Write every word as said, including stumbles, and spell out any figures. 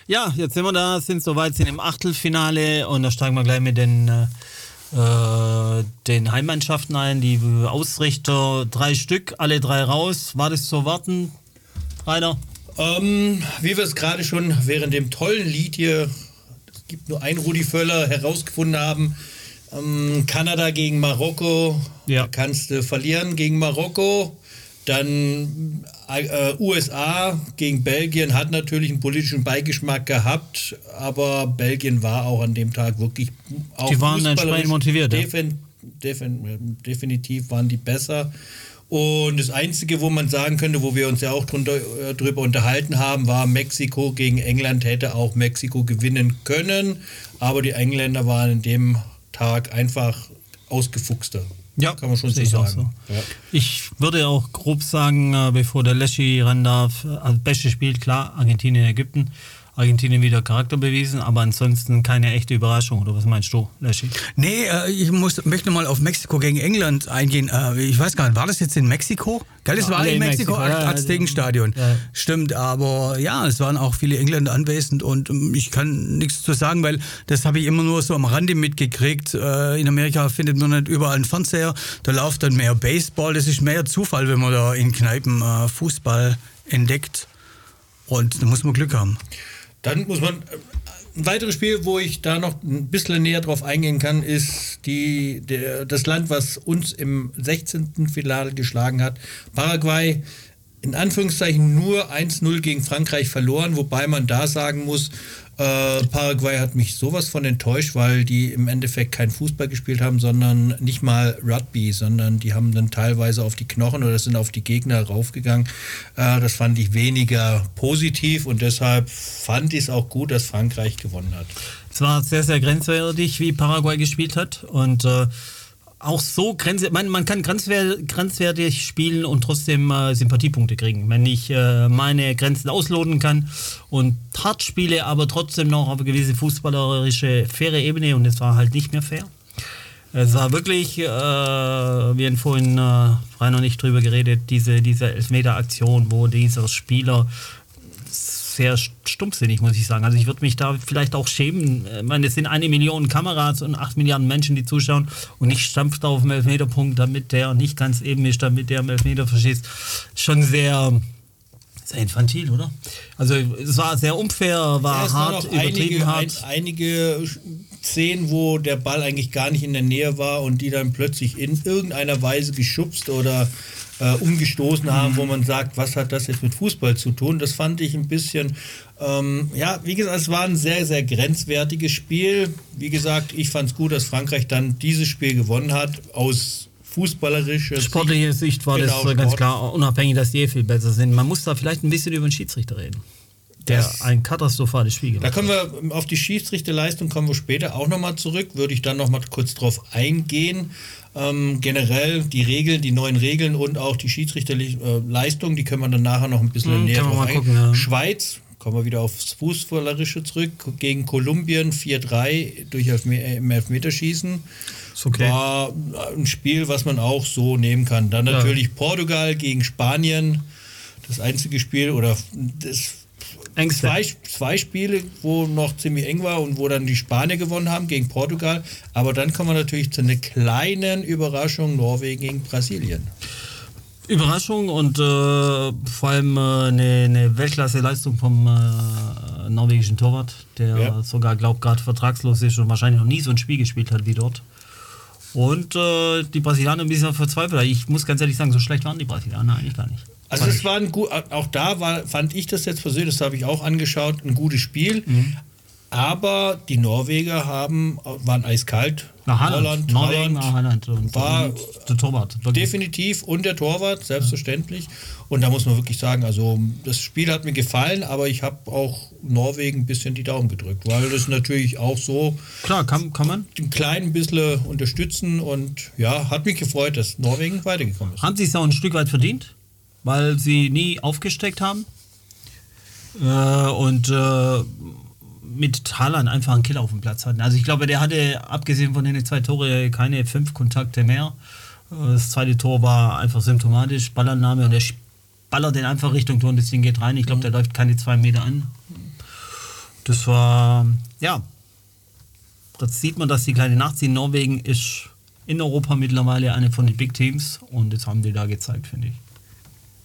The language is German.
Ja, jetzt sind wir da, sind soweit, sind im Achtelfinale und da steigen wir gleich mit den, äh, den Heimmannschaften ein, die Ausrichter, drei Stück, alle drei raus. War das zu erwarten, Rainer? Ähm, wie wir es gerade schon während dem tollen Lied hier, es gibt nur einen Rudi Völler, herausgefunden haben, ähm, Kanada gegen Marokko, ja. Da kannst du verlieren gegen Marokko. Dann äh, U S A gegen Belgien hat natürlich einen politischen Beigeschmack gehabt, aber Belgien war auch an dem Tag wirklich auch die waren entsprechend motiviert. Defin, defin, definitiv waren die besser. Und das Einzige, wo man sagen könnte, wo wir uns ja auch drunter, äh, drüber unterhalten haben, war Mexiko gegen England, hätte auch Mexiko gewinnen können, aber die Engländer waren an dem Tag einfach ausgefuchster. Ja, kann man schon so sagen. So. Ja. Ich würde auch grob sagen, bevor der Leschi ran darf, also beste Spiel, klar, Argentinien, Ägypten. Argentinien wieder Charakter bewiesen, aber ansonsten keine echte Überraschung. Oder was meinst du, Leschi? Nee, äh, ich muss, möchte mal auf Mexiko gegen England eingehen. Äh, ich weiß gar nicht, war das jetzt in Mexiko? Gell, es ja, war in Mexiko, Mexiko ja, Aztekenstadion. Ja. Stimmt, aber ja, es waren auch viele Engländer anwesend und ähm, ich kann nichts zu sagen, weil das habe ich immer nur so am Rande mitgekriegt. Äh, in Amerika findet man nicht überall einen Fernseher, da läuft dann mehr Baseball. Das ist mehr Zufall, wenn man da in Kneipen äh, Fußball entdeckt und da muss man Glück haben. Dann muss man, ein weiteres Spiel, wo ich da noch ein bisschen näher drauf eingehen kann, ist die, der, das Land, was uns im sechzehnten Finale geschlagen hat. Paraguay, in Anführungszeichen nur eins null gegen Frankreich verloren, wobei man da sagen muss, äh, Paraguay hat mich sowas von enttäuscht, weil die im Endeffekt kein Fußball gespielt haben, sondern nicht mal Rugby, sondern die haben dann teilweise auf die Knochen oder sind auf die Gegner raufgegangen. Äh, das fand ich weniger positiv und deshalb fand ich es auch gut, dass Frankreich gewonnen hat. Es war sehr, sehr grenzwertig, wie Paraguay gespielt hat und äh, auch so grenzwertig, man, man kann grenzwertig, grenzwertig spielen und trotzdem äh, Sympathiepunkte kriegen. Wenn ich äh, meine Grenzen ausloten kann und hart spiele, aber trotzdem noch auf eine gewisse fußballerische, faire Ebene und es war halt nicht mehr fair. Es war wirklich, äh, wir haben vorhin äh, Rainer und ich drüber geredet, diese, diese Elfmeter-Aktion, wo dieser Spieler sehr stumpfsinnig, muss ich sagen. Also ich würde mich da vielleicht auch schämen. Ich meine, es sind eine Million Kameras und acht Milliarden Menschen, die zuschauen und ich stampfe da auf den Elfmeterpunkt, damit der nicht ganz eben ist, damit der im Elfmeter verschießt. Schon sehr, sehr infantil, oder? Also es war sehr unfair, war ja, hart, übertrieben einige, hart. Ein, einige Szenen, wo der Ball eigentlich gar nicht in der Nähe war und die dann plötzlich in irgendeiner Weise geschubst oder Äh, umgestoßen haben, mhm. wo man sagt, was hat das jetzt mit Fußball zu tun? Das fand ich ein bisschen, ähm, ja, wie gesagt, es war ein sehr, sehr grenzwertiges Spiel. Wie gesagt, ich fand es gut, dass Frankreich dann dieses Spiel gewonnen hat, aus fußballerischer Sicht. Sportliche Sicht war genau, das ganz Sport. Klar, unabhängig, dass die eh viel besser sind. Man muss da vielleicht ein bisschen über den Schiedsrichter reden, der das, ein katastrophales Spiel gemacht hat. Da kommen wir, auf die Schiedsrichterleistung kommen wir später auch nochmal zurück, würde ich dann nochmal kurz drauf eingehen. Ähm, generell die Regeln, die neuen Regeln und auch die Schiedsrichterleistung, die können wir dann nachher noch ein bisschen hm, näher drauf eingehen. Ja. Schweiz, kommen wir wieder aufs Fußballerische zurück, gegen Kolumbien vier drei durch Elfme- im Elfmeterschießen. Ist okay. War ein Spiel, was man auch so nehmen kann. Dann natürlich ja. Portugal gegen Spanien, das einzige Spiel oder das Zwei, zwei Spiele, wo noch ziemlich eng war und wo dann die Spanier gewonnen haben gegen Portugal. Aber dann kommen wir natürlich zu einer kleinen Überraschung, Norwegen gegen Brasilien. Überraschung und äh, vor allem äh, eine, eine Weltklasse-Leistung vom äh, norwegischen Torwart, der ja. sogar, glaube ich, gerade vertragslos ist und wahrscheinlich noch nie so ein Spiel gespielt hat wie dort. Und äh, die Brasilianer ein bisschen verzweifelt. Ich muss ganz ehrlich sagen, so schlecht waren die Brasilianer eigentlich gar nicht. Also es war ein gut, auch da war, fand ich das jetzt persönlich, das habe ich auch angeschaut, ein gutes Spiel. Mhm. Aber die Norweger haben, waren eiskalt. Nach Holland, Norwegen, nach Holland und, war und der Torwart. Definitiv und der Torwart, selbstverständlich. Und da muss man wirklich sagen, also das Spiel hat mir gefallen, aber ich habe auch Norwegen ein bisschen die Daumen gedrückt, weil das natürlich auch so klar kann, kann man ein klein bisschen unterstützen und ja, hat mich gefreut, dass Norwegen weitergekommen ist. Haben sie es auch ein Stück weit verdient? Weil sie nie aufgesteckt haben äh, und äh, mit Haaland einfach einen Killer auf dem Platz hatten. Also ich glaube, der hatte, abgesehen von den zwei Tore, keine fünf Kontakte mehr. Das zweite Tor war einfach symptomatisch, Ballannahme und der ballert den einfach Richtung Tor und das Ding geht rein. Ich glaube, der läuft keine zwei Meter an. Das war, ja, jetzt sieht man, dass die Kleine nachziehen. Norwegen ist in Europa mittlerweile eine von den Big Teams und das haben die da gezeigt, finde ich.